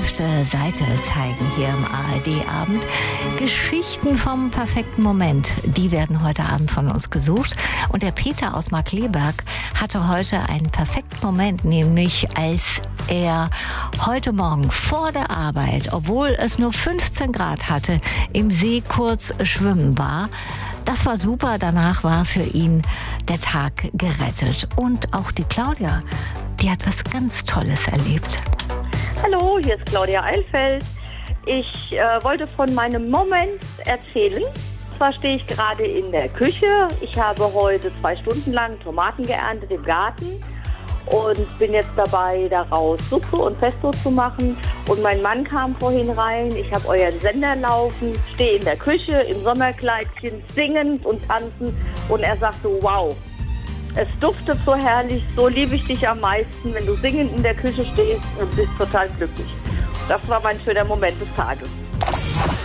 11. Seite zeigen hier im ARD-Abend. Geschichten vom perfekten Moment, die werden heute Abend von uns gesucht. Und der Peter aus Markkleeberg hatte heute einen perfekten Moment, nämlich als er heute Morgen vor der Arbeit, obwohl es nur 15 Grad hatte, im See kurz schwimmen war. Das war super, danach war für ihn der Tag gerettet. Und auch die Claudia, die hat was ganz Tolles erlebt. Hallo, hier ist Claudia Eilfeld. Ich wollte von meinem Moment erzählen. Zwar stehe ich gerade in der Küche. Ich habe heute 2 Stunden lang Tomaten geerntet im Garten und bin jetzt dabei, daraus Suppe und Pesto zu machen. Und mein Mann kam vorhin rein. Ich habe euren Sender laufen, stehe in der Küche im Sommerkleidchen, singend und tanzend. Und er sagte, wow, es duftet so herrlich, so liebe ich dich am meisten, wenn du singend in der Küche stehst und bist total glücklich. Das war mein schöner Moment des Tages.